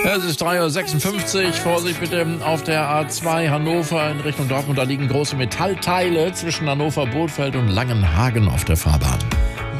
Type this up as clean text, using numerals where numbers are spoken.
Es ist 3:56 Uhr. Vorsicht bitte auf der A2 Hannover in Richtung Dortmund. Da liegen große Metallteile zwischen Hannover-Bothfeld und Langenhagen auf der Fahrbahn.